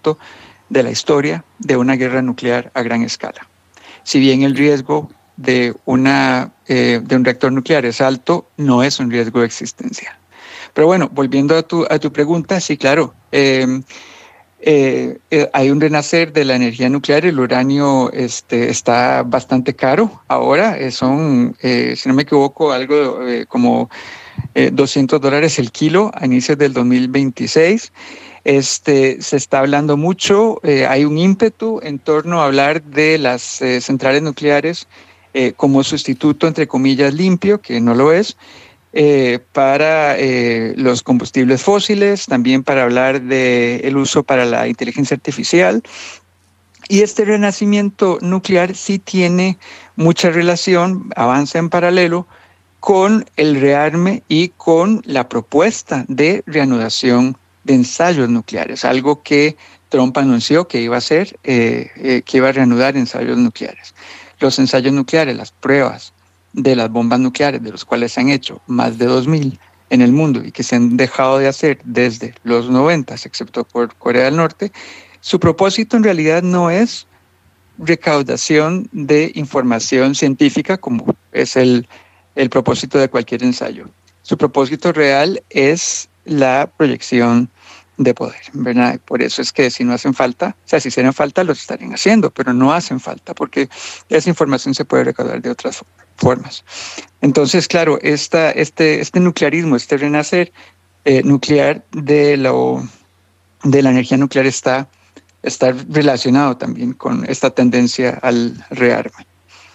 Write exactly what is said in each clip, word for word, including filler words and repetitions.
alto de la historia de una guerra nuclear a gran escala. Si bien el riesgo de, una, eh, de un reactor nuclear es alto, no es un riesgo existencial. Pero bueno, volviendo a tu, a tu pregunta, sí, claro, eh, eh, eh, hay un renacer de la energía nuclear. El uranio este, está bastante caro ahora, eh, son, eh, si no me equivoco, algo eh, como eh, doscientos dólares el kilo a inicios del dos mil veintiséis. Este, se está hablando mucho, eh, hay un ímpetu en torno a hablar de las eh, centrales nucleares eh, como sustituto, entre comillas, limpio, que no lo es, eh, para eh, los combustibles fósiles, también para hablar del uso para la inteligencia artificial. Y este renacimiento nuclear sí tiene mucha relación, avanza en paralelo, con el rearme y con la propuesta de reanudación de ensayos nucleares, algo que Trump anunció que iba a hacer, eh, eh, que iba a reanudar ensayos nucleares. Los ensayos nucleares, las pruebas de las bombas nucleares, de los cuales se han hecho más de dos mil en el mundo y que se han dejado de hacer desde los noventas, excepto por Corea del Norte, su propósito en realidad no es recaudación de información científica, como es el, el propósito de cualquier ensayo. Su propósito real es la proyección de poder, ¿verdad? Por eso es que si no hacen falta, o sea, si hicieran falta, los estarían haciendo, pero no hacen falta, porque esa información se puede recaudar de otras formas. Entonces, claro, esta, este, este nuclearismo, este renacer eh, nuclear de, lo, de la energía nuclear está, está relacionado también con esta tendencia al rearme.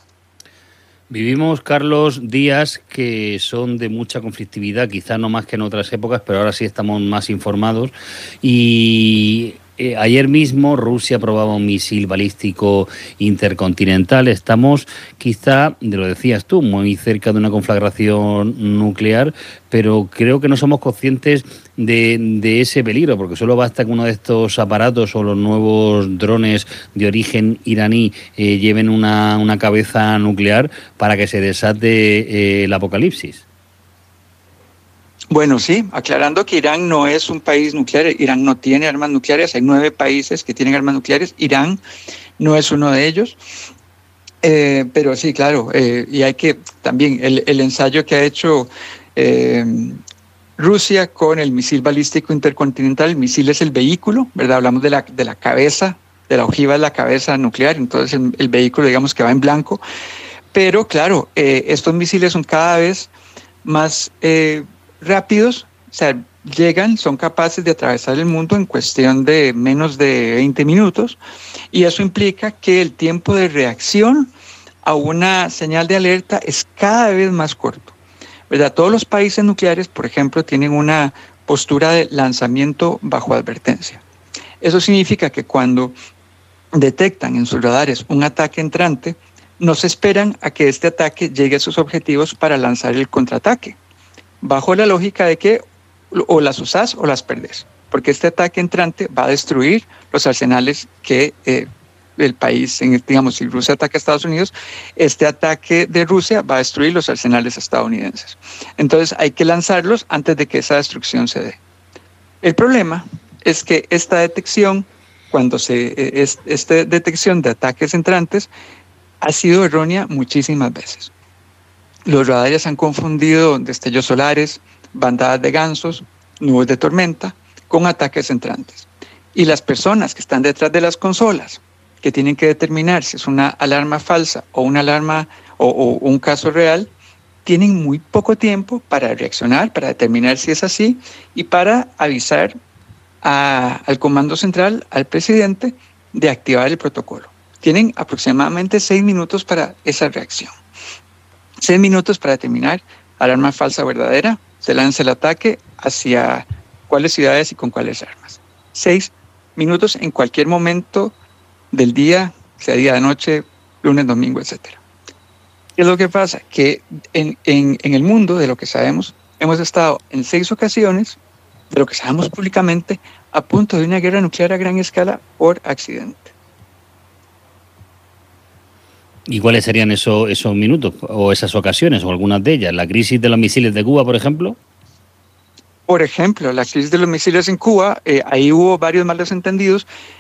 Vivimos, Carlos, días que son de mucha conflictividad, quizá no más que en otras épocas, pero ahora sí estamos más informados. Y eh, ayer mismo Rusia probaba un misil balístico intercontinental. Estamos quizá, lo decías tú, muy cerca de una conflagración nuclear, pero creo que no somos conscientes de, de ese peligro, porque solo basta que uno de estos aparatos o los nuevos drones de origen iraní eh, lleven una, una cabeza nuclear para que se desate eh, el apocalipsis. Bueno, sí, aclarando que Irán no es un país nuclear, Irán no tiene armas nucleares, hay nueve países que tienen armas nucleares, Irán no es uno de ellos. Eh, pero sí, claro, eh, y hay que también el, el ensayo que ha hecho eh, Rusia con el misil balístico intercontinental. El misil es el vehículo, ¿verdad? Hablamos de la, de la cabeza, de la ojiva es la cabeza nuclear, entonces el, el vehículo, digamos que va en blanco. Pero claro, eh, estos misiles son cada vez más eh, rápidos, o sea, llegan, son capaces de atravesar el mundo en cuestión de menos de veinte minutos, y eso implica que el tiempo de reacción a una señal de alerta es cada vez más corto, ¿verdad? Todos los países nucleares, por ejemplo, tienen una postura de lanzamiento bajo advertencia. Eso significa que cuando detectan en sus radares un ataque entrante, no se esperan a que este ataque llegue a sus objetivos para lanzar el contraataque, bajo la lógica de que o las usás o las perdés, porque este ataque entrante va a destruir los arsenales que eh, el país, en, digamos, si Rusia ataca a Estados Unidos, este ataque de Rusia va a destruir los arsenales estadounidenses. Entonces hay que lanzarlos antes de que esa destrucción se dé. El problema es que esta detección, cuando se, es, esta detección de ataques entrantes, ha sido errónea muchísimas veces. Los radares han confundido destellos solares, bandadas de gansos, nubes de tormenta, con ataques entrantes. Y las personas que están detrás de las consolas, que tienen que determinar si es una alarma falsa o una alarma o, o un caso real, tienen muy poco tiempo para reaccionar, para determinar si es así y para avisar a, al comando central, al presidente, de activar el protocolo. Tienen aproximadamente seis minutos para esa reacción. Seis minutos para determinar alarma falsa o verdadera, se lanza el ataque hacia cuáles ciudades y con cuáles armas. Seis minutos en cualquier momento del día, sea día, de noche, lunes, domingo, etcétera. ¿Qué es lo que pasa? Que en, en, en el mundo, de lo que sabemos, hemos estado en seis ocasiones, de lo que sabemos públicamente, a punto de una guerra nuclear a gran escala por accidente. ¿Y cuáles serían eso, esos minutos o esas ocasiones o algunas de ellas? ¿La crisis de los misiles de Cuba, por ejemplo? Por ejemplo, la crisis de los misiles en Cuba, eh, ahí hubo varios malos entendidos